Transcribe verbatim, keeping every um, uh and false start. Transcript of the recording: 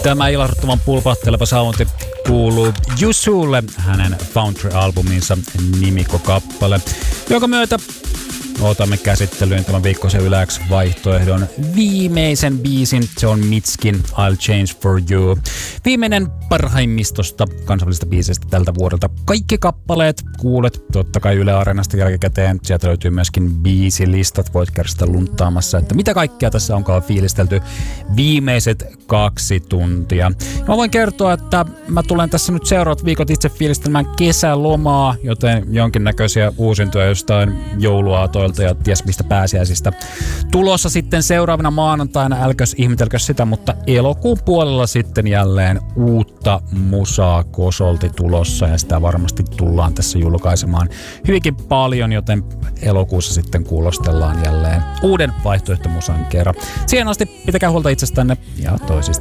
Tämä ilahduttavan pulpahteleva soundi kuuluu Yusulle hänen Foundry-albuminsa nimikokappale, jonka myötä otamme käsittelyyn tämän viikkoisen Yle X-vaihtoehdon viimeisen biisin. Se on Mitskin I'll Change For You. Viimeinen parhaimmistosta kansallisista biiseistä tältä vuodelta. Kaikki kappaleet kuulet totta kai Yle Areenasta jälkikäteen. Sieltä löytyy myöskin biisilistat. Voit käydä sitä lunttaamassa, että mitä kaikkea tässä onkaan fiilistelty viimeiset kaksi tuntia. Ja mä voin kertoa, että mä tulen tässä nyt seuraavat viikot itse fiilistelemään kesälomaa, joten jonkinnäköisiä uusintoja jostain jouluaatoilta ja ties mistä pääsiäisistä tulossa sitten seuraavana maanantaina. Älkös ihmetelkös sitä, mutta elokuun puolella sitten jälleen uutta musaa kosolti tulossa ja sitä varmasti tullaan tässä julkaisemaan hyvinkin paljon, joten elokuussa sitten kuulostellaan jälleen uuden vaihtoehtomusan kerran. Siihen asti pitäkää huolta itsestänne ja toisista.